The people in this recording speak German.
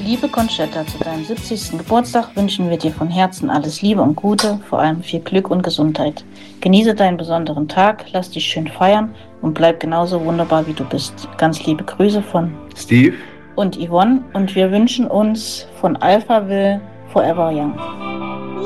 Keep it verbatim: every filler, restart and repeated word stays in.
Liebe Conchetta, zu deinem siebzigsten Geburtstag wünschen wir dir von Herzen alles Liebe und Gute, vor allem viel Glück und Gesundheit. Genieße deinen besonderen Tag, lass dich schön feiern und bleib genauso wunderbar, wie du bist. Ganz liebe Grüße von Steve und Yvonne, und wir wünschen uns von Alphaville Forever Young.